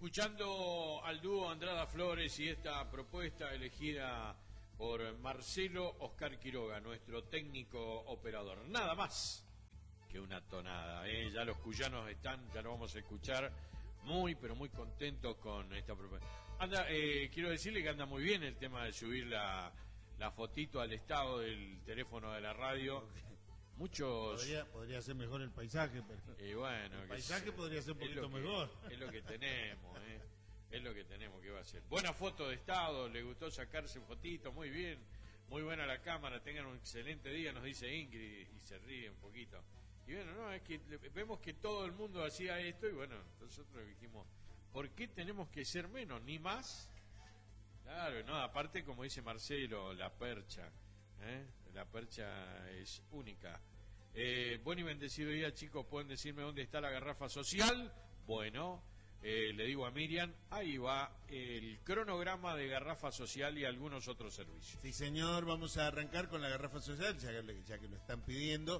Escuchando al dúo Andrada Flores y esta propuesta elegida por Marcelo Oscar Quiroga, nuestro técnico operador. Nada más que una tonada, ¿eh? Ya los cuyanos están, ya lo vamos a escuchar, muy pero muy contentos con esta propuesta. Quiero decirle que anda muy bien el tema de subir la fotito al estado del teléfono de la radio. Muchos podría ser mejor el paisaje, pero bueno, el paisaje podría ser un poquito mejor. Es lo que tenemos, es lo que tenemos que va a ser. Buena foto de estado, le gustó sacarse fotito, muy bien, muy buena la cámara, tengan un excelente día, nos dice Ingrid y se ríe un poquito. Y bueno, no, es que vemos que todo el mundo hacía esto y bueno, nosotros dijimos, ¿por qué tenemos que ser menos, ni más? Claro, no, aparte como dice Marcelo, la percha. La percha es única. Buen y bendecido día, chicos. ¿Pueden decirme dónde está la garrafa social? Bueno, le digo a Miriam, ahí va el cronograma de garrafa social y algunos otros servicios. Sí, señor, vamos a arrancar con la garrafa social, ya que lo están pidiendo.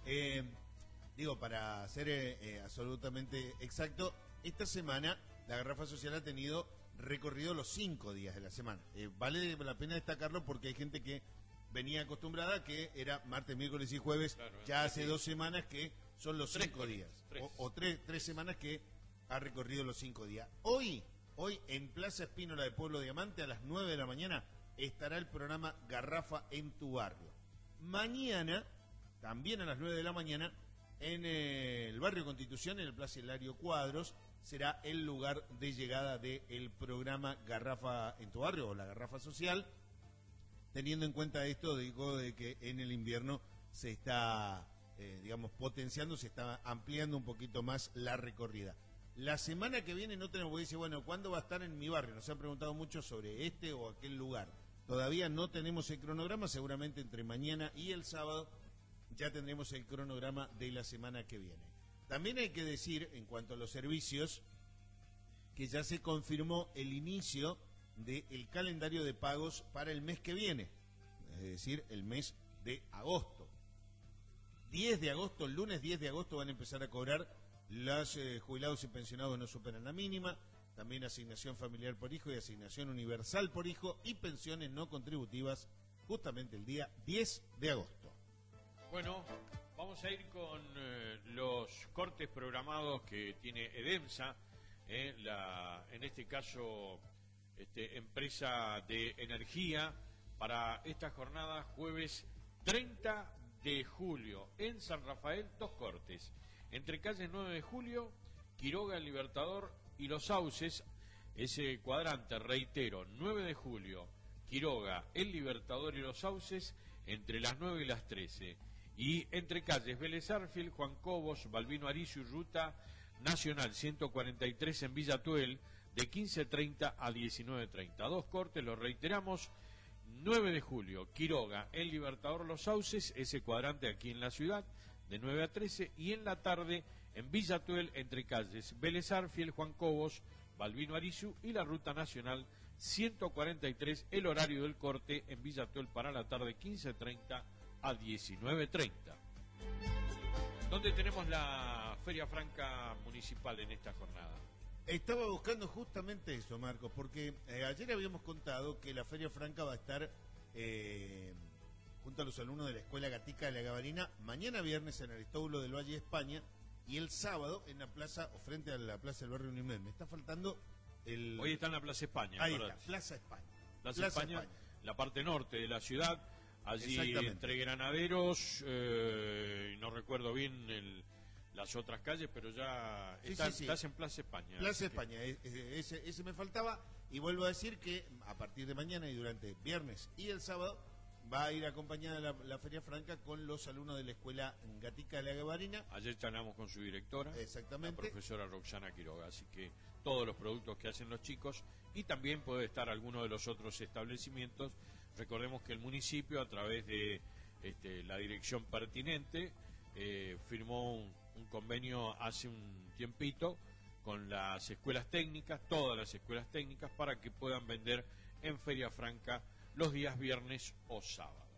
Para ser absolutamente exacto, esta semana la garrafa social ha tenido recorrido los 5 días de la semana. Vale la pena destacarlo porque hay gente que venía acostumbrada que era martes, miércoles y jueves, claro, ya hace 2 semanas que son los 5 días, o 3 semanas que ha recorrido los 5 días. Hoy en Plaza Espínola de Pueblo Diamante a las 9 de la mañana estará el programa Garrafa en tu barrio. Mañana, también a las 9 de la mañana, en el barrio Constitución, en el Plaza Hilario Cuadros, será el lugar de llegada del programa Garrafa en tu barrio o la Garrafa Social. Teniendo en cuenta esto, digo de que en el invierno se está, potenciando, se está ampliando un poquito más la recorrida. La semana que viene no tenemos, dice, bueno, ¿cuándo va a estar en mi barrio? Nos han preguntado mucho sobre este o aquel lugar. Todavía no tenemos el cronograma, seguramente entre mañana y el sábado ya tendremos el cronograma de la semana que viene. También hay que decir, en cuanto a los servicios, que ya se confirmó el inicio del calendario de pagos para el mes que viene, es decir, el mes de agosto. 10 de agosto, el lunes 10 de agosto van a empezar a cobrar los jubilados y pensionados no superan la mínima, también asignación familiar por hijo y asignación universal por hijo y pensiones no contributivas justamente el día 10 de agosto. Bueno, vamos a ir con los cortes programados que tiene EDEMSA, en este caso empresa de energía, para esta jornada jueves 30 de julio en San Rafael, 2 cortes entre calles 9 de julio, Quiroga, el Libertador y Los Sauces. Ese cuadrante, reitero, 9 de julio, Quiroga, el Libertador y Los Sauces entre las 9 y las 13, y entre calles Vélez Arfield, Juan Cobos, Balbino Aricio y Ruta Nacional 143 en Villa Tuel de 15:30 a 19:30. 2 cortes, lo reiteramos, 9 de julio, Quiroga, El Libertador, Los Sauces, ese cuadrante aquí en la ciudad, de 9 a 13, y en la tarde en Villa Tuel, entre calles Vélez Arfield, Juan Cobos, Balbino Arizu y la Ruta Nacional 143, el horario del corte en Villa Tuel para la tarde 15:30 a 19:30. ¿Dónde tenemos la Feria Franca Municipal en esta jornada? Estaba buscando justamente eso, Marcos, porque ayer habíamos contado que la Feria Franca va a estar junto a los alumnos de la Escuela Gatica de la Gabarina, mañana viernes en Aristóbulo del Valle, España, y el sábado en la plaza, o frente a la plaza del barrio Unimed. Me está faltando el... Hoy está en la Plaza España. Ahí está, Plaza España. Plaza España, la parte norte de la ciudad, allí entre Granaderos, no recuerdo bien las otras calles, pero ya estás en Plaza España. Plaza España, ese me faltaba, y vuelvo a decir que a partir de mañana y durante viernes y el sábado va a ir acompañada la Feria Franca con los alumnos de la Escuela Gatica de la Gabarina. Ayer charlamos con su directora, exactamente, la profesora Roxana Quiroga, así que todos los productos que hacen los chicos, y también puede estar alguno de los otros establecimientos. Recordemos que el municipio, a través de la dirección pertinente, firmó un convenio hace un tiempito con las escuelas técnicas, todas las escuelas técnicas, para que puedan vender en Feria Franca los días viernes o sábado.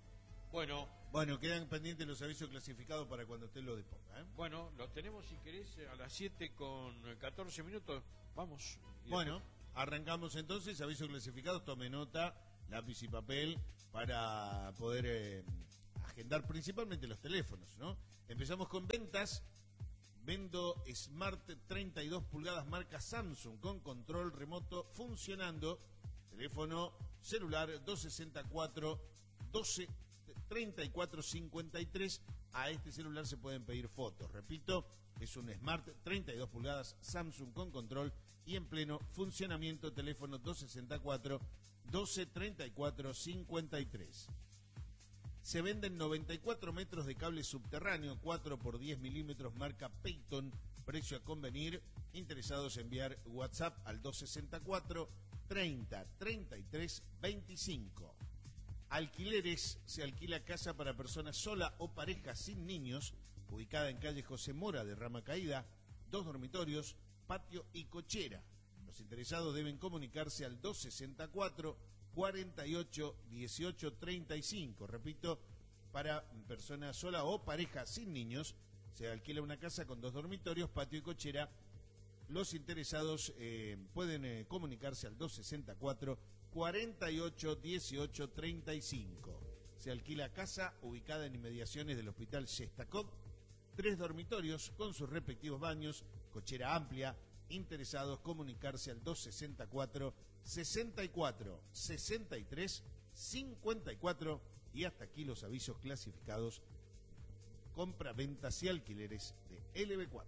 Bueno, quedan pendientes los avisos clasificados para cuando usted lo disponga, ¿eh? Bueno, lo tenemos, si querés, a las 7:14. Vamos. Bueno, arrancamos entonces, avisos clasificados, tome nota, lápiz y papel, para poder agendar principalmente los teléfonos, ¿no? Empezamos con ventas. Vendo Smart 32 pulgadas marca Samsung con control remoto funcionando. Teléfono celular 264 12 34 53. A este celular se pueden pedir fotos. Repito, es un Smart 32 pulgadas Samsung con control y en pleno funcionamiento. Teléfono 264 12 34 53. Se venden 94 metros de cable subterráneo, 4 por 10 milímetros, marca Peyton, precio a convenir. Interesados, enviar WhatsApp al 264 30 33 25. Alquileres, se alquila casa para personas sola o pareja sin niños, ubicada en calle José Mora de Rama Caída, 2 dormitorios, patio y cochera. Los interesados deben comunicarse al 264 48 18 35. Repito, para persona sola o pareja sin niños, se alquila una casa con 2 dormitorios, patio y cochera. Los interesados pueden comunicarse al 264 48 18 35. Se alquila casa ubicada en inmediaciones del Hospital Shestakov, 3 dormitorios con sus respectivos baños, cochera amplia. Interesados, comunicarse al 264 64 63 54. Y hasta aquí los avisos clasificados, compra, ventas y alquileres de LB4.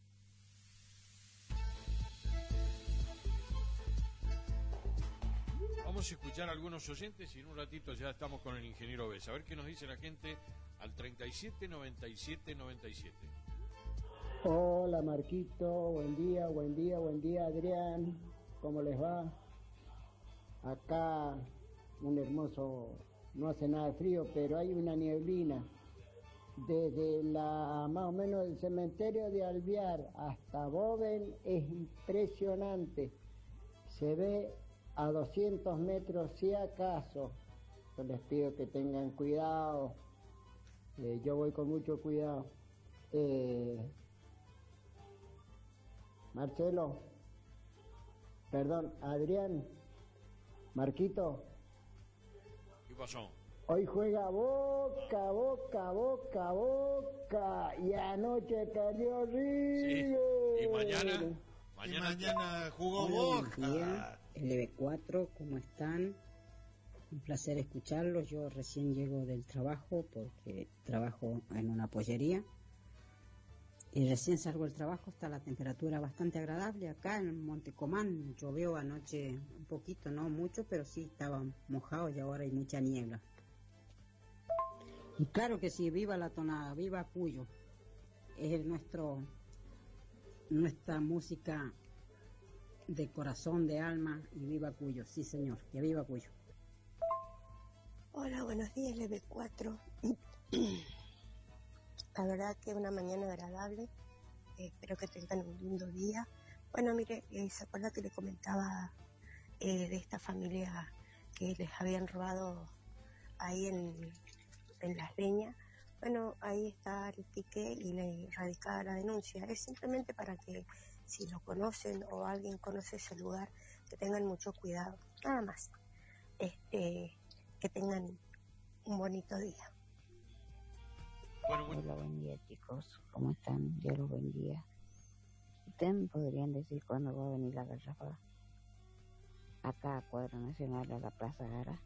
Vamos a escuchar a algunos oyentes y en un ratito ya estamos con el ingeniero Bes. A ver qué nos dice la gente al 37 97 97. Hola Marquito, buen día Adrián, ¿cómo les va? Acá un hermoso, no hace nada de frío, pero hay una nieblina. Desde más o menos el cementerio de Alvear hasta Boven es impresionante. Se ve a 200 metros si acaso. Yo les pido que tengan cuidado. Yo voy con mucho cuidado. Marcelo, perdón, Adrián, Marquito. ¿Qué pasó? Hoy juega Boca, y anoche perdió River. Sí. ¿Y mañana? Mañana jugó Hola, Boca. buen día, LB4, ¿cómo están? Un placer escucharlos. Yo recién llego del trabajo porque trabajo en una pollería. Y recién salgo del trabajo, está la temperatura bastante agradable acá en Montecomán. Llovió anoche un poquito, no mucho, pero sí estaba mojado y ahora hay mucha niebla. Y claro que sí, viva la tonada, viva Cuyo. Es nuestra música de corazón, de alma, y viva Cuyo, sí señor, que viva Cuyo. Hola, buenos días, LB4. La verdad que una mañana agradable, espero que tengan un lindo día. Bueno, mire, ¿se acuerda que le comentaba de esta familia que les habían robado ahí en Las Leñas? Bueno, ahí está el ticket y le radicada la denuncia. Es simplemente para que si lo conocen o alguien conoce ese lugar, que tengan mucho cuidado, nada más. Que tengan un bonito día. Hola, buen día chicos, ¿cómo están? Dios los bendiga. ¿Ustedes me podrían decir cuándo va a venir la garrafa? Acá a Cuadro Nacional, a la Plaza Gara.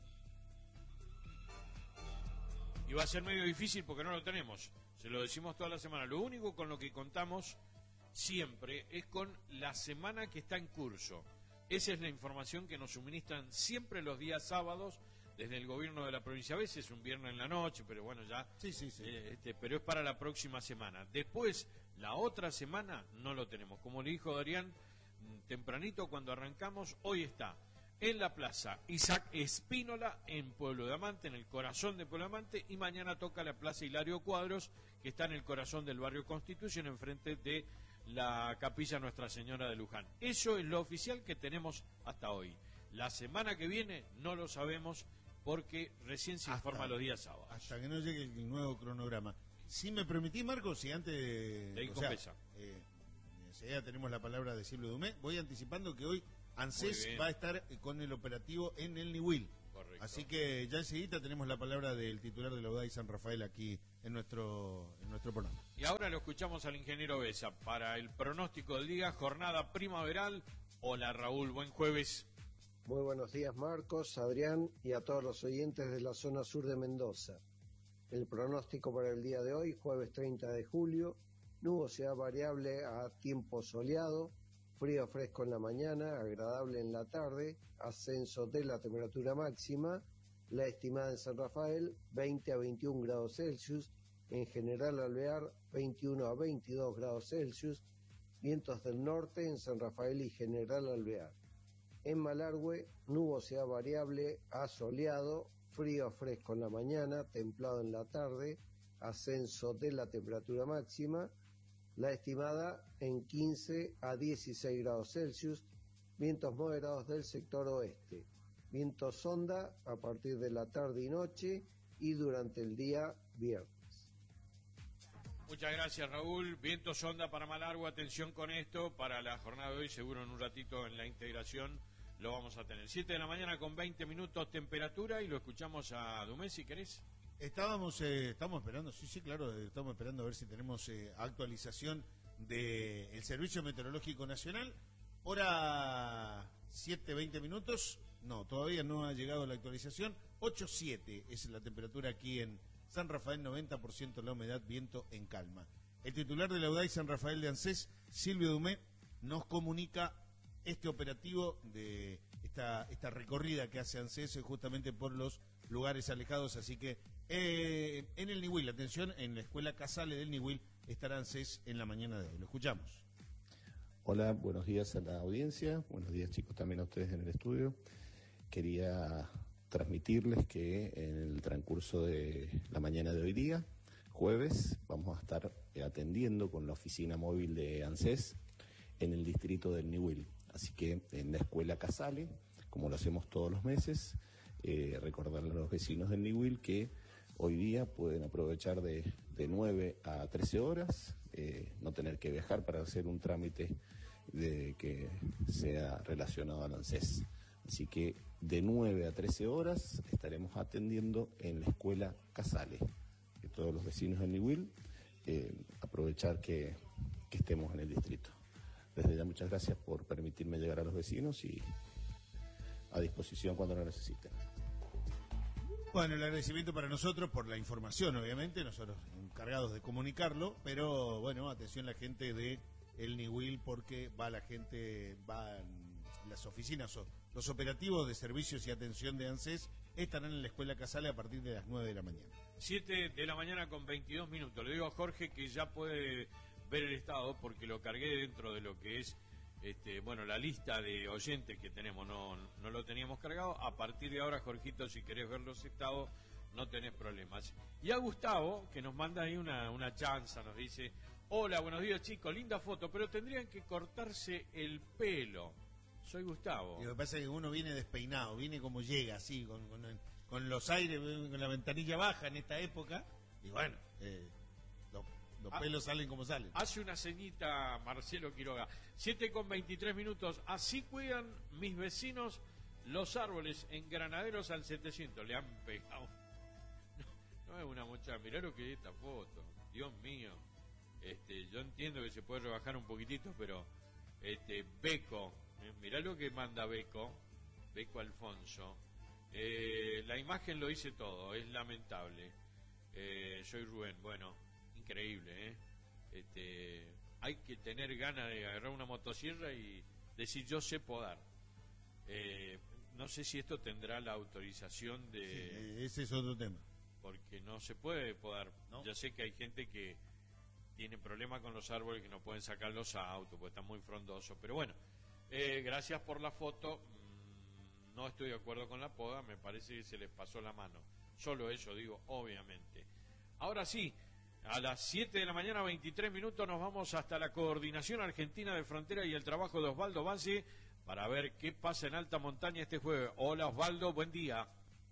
Y va a ser medio difícil porque no lo tenemos. Se lo decimos toda la semana. Lo único con lo que contamos siempre es con la semana que está en curso. Esa es la información que nos suministran siempre los días sábados desde el gobierno de la provincia. A veces un viernes en la noche, pero bueno, ya. Sí. Pero es para la próxima semana. Después, la otra semana, no lo tenemos. Como le dijo Adrián, tempranito cuando arrancamos, hoy está en la plaza Isaac Espínola, en Pueblo de Amante, en el corazón de Pueblo de Amante, y mañana toca la plaza Hilario Cuadros, que está en el corazón del barrio Constitución, enfrente de la capilla Nuestra Señora de Luján. Eso es lo oficial que tenemos hasta hoy. La semana que viene no lo sabemos, porque recién se informa los días sábados. Hasta que no llegue el nuevo cronograma. Si me permitís, Marcos, si antes de enseguida tenemos la palabra de Silvio Dumé, voy anticipando que hoy ANSES va a estar con el operativo en el Niwil. Correcto. Así que ya enseguida tenemos la palabra del titular de la UDAI San Rafael aquí en nuestro programa. Y ahora lo escuchamos al ingeniero Besa para el pronóstico del día, jornada primaveral. Hola Raúl, buen jueves. Muy buenos días Marcos, Adrián y a todos los oyentes de la zona sur de Mendoza. El pronóstico para el día de hoy, jueves 30 de julio, nubosidad variable a tiempo soleado, frío fresco en la mañana, agradable en la tarde, ascenso de la temperatura máxima, la estimada en San Rafael 20 a 21 grados Celsius, en General Alvear 21 a 22 grados Celsius, vientos del norte en San Rafael y General Alvear. En Malargüe, nubosidad variable a soleado, frío fresco en la mañana, templado en la tarde, ascenso de la temperatura máxima, la estimada en 15 a 16 grados Celsius, vientos moderados del sector oeste, viento sonda a partir de la tarde y noche y durante el día viernes. Muchas gracias Raúl, viento sonda para Malargüe, atención con esto, para la jornada de hoy, seguro en un ratito en la integración lo vamos a tener. 7 de la mañana con 20 minutos temperatura y lo escuchamos a Dumé si querés. Estamos esperando, sí, claro, estamos esperando a ver si tenemos actualización del Servicio Meteorológico Nacional. Hora 7:20 minutos, no, todavía no ha llegado la actualización. 8:07 es la temperatura aquí en San Rafael, 90% la humedad, viento en calma. El titular de la UDAI San Rafael de ANSES, Silvio Dumé, nos comunica este operativo de esta recorrida que hace ANSES justamente por los lugares alejados, así que en el Niwil, atención, en la Escuela Casale del Niwil estará ANSES en la mañana de hoy. Lo escuchamos. Hola, buenos días a la audiencia, buenos días chicos también a ustedes en el estudio. Quería transmitirles que en el transcurso de la mañana de hoy día, jueves, vamos a estar atendiendo con la oficina móvil de ANSES en el distrito del Niwil. Así que en la Escuela Casale, como lo hacemos todos los meses, recordarle a los vecinos del Niwil que hoy día pueden aprovechar de 9 a 13 horas, no tener que viajar para hacer un trámite que sea relacionado al ANSES. Así que de 9 a 13 horas estaremos atendiendo en la Escuela Casale. Que todos los vecinos del Niwil aprovechar que estemos en el distrito. Desde ya muchas gracias por permitirme llegar a los vecinos y a disposición cuando lo necesiten. Bueno, el agradecimiento para nosotros por la información, obviamente, nosotros encargados de comunicarlo, pero bueno, atención la gente de el Niwil porque van las oficinas, los operativos de servicios y atención de ANSES estarán en la Escuela Casale a partir de las 9 de la mañana. 7 de la mañana con 22 minutos. Le digo a Jorge que ya puede ver el estado porque lo cargué dentro de lo que es la lista de oyentes que tenemos, no lo teníamos cargado. A partir de ahora, Jorgito, si querés ver los estados, no tenés problemas. Y a Gustavo, que nos manda ahí una chanza, nos dice: hola, buenos días chicos, linda foto, pero tendrían que cortarse el pelo. Soy Gustavo. Y lo que pasa es que uno viene despeinado, viene como llega, así, con los aires, con la ventanilla baja en esta época, y bueno, los pelos salen como salen. Hace una ceñita Marcelo Quiroga. 7 con 23 minutos. Así cuidan mis vecinos los árboles en Granaderos al 700. Le han pegado. No es una mochada. Mirá lo que es esta foto. Dios mío. Yo entiendo que se puede rebajar un poquitito, pero Beco. Mirá lo que manda Beco Alfonso. La imagen lo dice todo. Es lamentable. Soy Rubén. Bueno. Increíble, hay que tener ganas de agarrar una motosierra y decir yo sé podar. No sé si esto tendrá la autorización de... Sí, ese es otro tema. Porque no se puede podar. ¿No? Ya sé que hay gente que tiene problemas con los árboles, que no pueden sacar los autos, porque están muy frondosos. Pero bueno, gracias por la foto. No estoy de acuerdo con la poda, me parece que se les pasó la mano. Solo eso digo, obviamente. Ahora sí, a las 7 de la mañana, 23 minutos, nos vamos hasta la Coordinación Argentina de Frontera y el trabajo de Osvaldo Valle para ver qué pasa en alta montaña este jueves. Hola Osvaldo, buen día.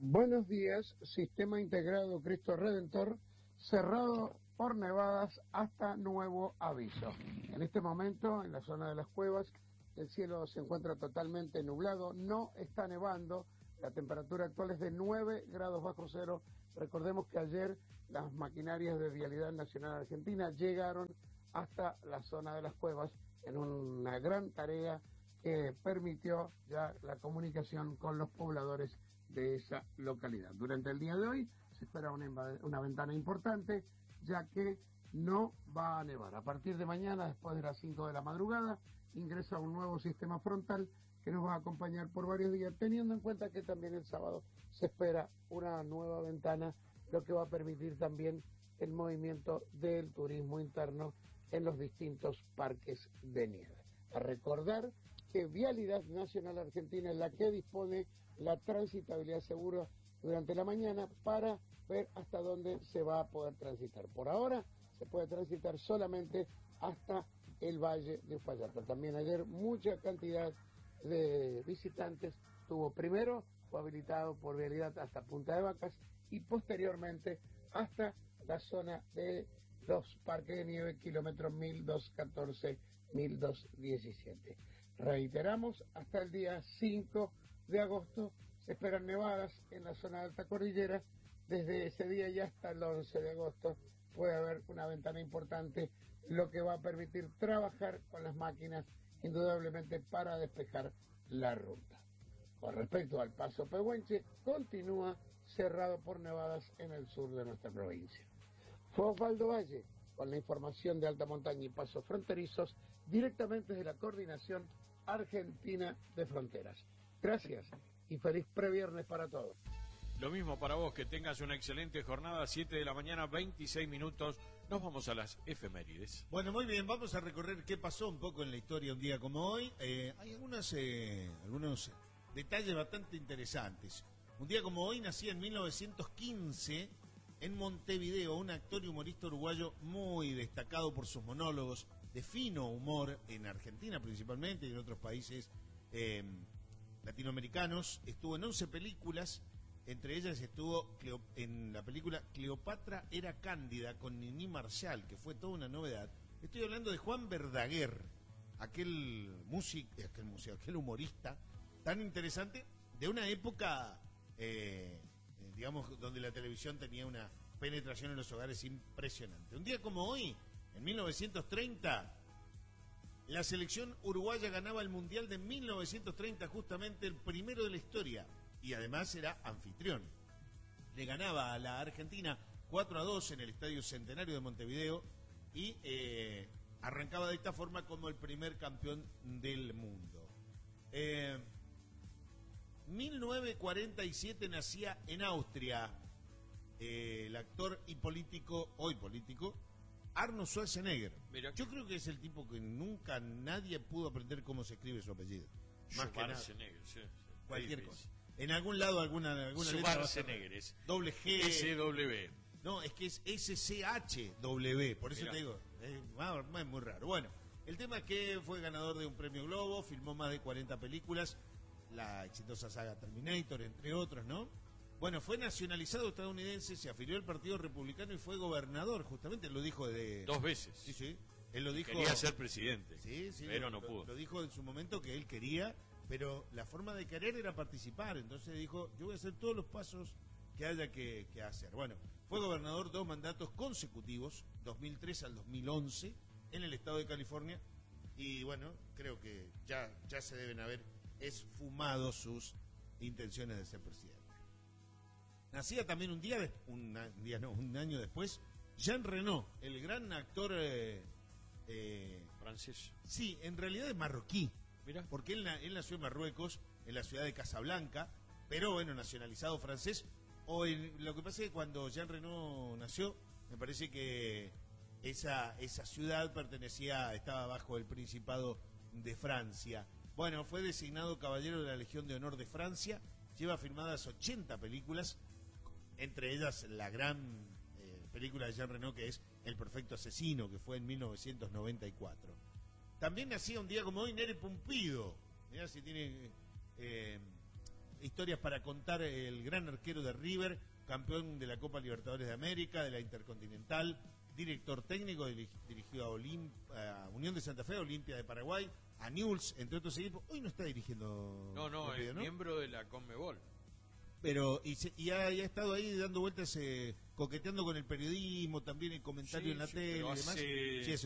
Buenos días, Sistema Integrado Cristo Redentor, cerrado por nevadas hasta nuevo aviso. En este momento, en la zona de las cuevas, el cielo se encuentra totalmente nublado, no está nevando, la temperatura actual es de 9 grados bajo cero. Recordemos que ayer las maquinarias de Vialidad Nacional Argentina llegaron hasta la zona de las cuevas en una gran tarea que permitió ya la comunicación con los pobladores de esa localidad. Durante el día de hoy se espera una ventana importante, ya que no va a nevar. A partir de mañana, después de las 5 de la madrugada, ingresa un nuevo sistema frontal que nos va a acompañar por varios días, teniendo en cuenta que también el sábado se espera una nueva ventana, lo que va a permitir también el movimiento del turismo interno en los distintos parques de nieve. A recordar que Vialidad Nacional Argentina es la que dispone la transitabilidad segura durante la mañana para ver hasta dónde se va a poder transitar. Por ahora se puede transitar solamente hasta el Valle de Uspallata. También ayer mucha cantidad de visitantes fue habilitado por Vialidad hasta Punta de Vacas y posteriormente hasta la zona de los parques de nieve, kilómetros 1214, 1217. Reiteramos, hasta el día 5 de agosto se esperan nevadas en la zona de alta cordillera. Desde ese día y hasta el 11 de agosto puede haber una ventana importante, lo que va a permitir trabajar con las máquinas indudablemente para despejar la ruta. Con respecto al Paso Pehuenche, continúa cerrado por nevadas en el sur de nuestra provincia. Fue Osvaldo Valle con la información de alta montaña y pasos fronterizos directamente de la Coordinación Argentina de Fronteras. Gracias y feliz previernes para todos. Lo mismo para vos, que tengas una excelente jornada, 7 de la mañana, 26 minutos. Nos vamos a las efemérides. Bueno, muy bien, vamos a recorrer qué pasó un poco en la historia un día como hoy. Hay algunos detalles bastante interesantes. Un día como hoy nacía en 1915 en Montevideo un actor y humorista uruguayo muy destacado por sus monólogos de fino humor en Argentina principalmente y en otros países latinoamericanos. Estuvo en 11 películas. Entre ellas estuvo en la película Cleopatra era Cándida con Nini Marshall, que fue toda una novedad. Estoy hablando de Juan Verdaguer, aquel humorista tan interesante de una época, digamos, donde la televisión tenía una penetración en los hogares impresionante. Un día como hoy, en 1930, la selección uruguaya ganaba el Mundial de 1930, justamente el primero de la historia. Y además era anfitrión. Le ganaba a la Argentina 4-2 en el Estadio Centenario de Montevideo y arrancaba de esta forma como el primer campeón del mundo. 1947 nacía en Austria el actor y político, hoy político, Arnold Schwarzenegger. Mira. Yo creo que es el tipo que nunca nadie pudo aprender cómo se escribe su apellido. Más que nada. Sí. Cualquier cosa. En algún lado, alguna letra es doble G. SW. No, es que es SCHW, por eso te digo, es muy raro. Bueno, el tema es que fue ganador de un premio Globo, filmó más de 40 películas, la exitosa saga Terminator, entre otros, ¿no? Bueno, fue nacionalizado estadounidense, se afilió al Partido Republicano y fue gobernador, justamente, lo dijo de... 2 veces. Sí, él lo dijo... Quería ser presidente, pero no pudo. Lo dijo en su momento que él quería... Pero la forma de querer era participar, entonces dijo, yo voy a hacer todos los pasos que haya que hacer. Bueno, fue gobernador 2 mandatos consecutivos, 2003 al 2011, en el estado de California, y bueno, creo que ya se deben haber esfumado sus intenciones de ser presidente. Nacía también un año después, Jean Reno, el gran actor francés. Sí, en realidad es marroquí. Mira. Porque él nació en Marruecos, en la ciudad de Casablanca, pero bueno, nacionalizado francés. Lo que pasa es que cuando Jean Reno nació, me parece que esa ciudad estaba bajo el Principado de Francia. Bueno, fue designado caballero de la Legión de Honor de Francia, lleva filmadas 80 películas, entre ellas la gran película de Jean Reno que es El Perfecto Asesino, que fue en 1994. También nacía un día como hoy Nere Pumpido. Mirá si tiene historias para contar. El gran arquero de River, campeón de la Copa Libertadores de América, de la Intercontinental, director técnico, dirigió a Unión de Santa Fe, Olimpia de Paraguay, a Newell's, entre otros equipos. Hoy no está dirigiendo. No, es miembro de la Conmebol. Pero y ha estado ahí dando vueltas, coqueteando con el periodismo, también el comentario en la tele y demás. Sí,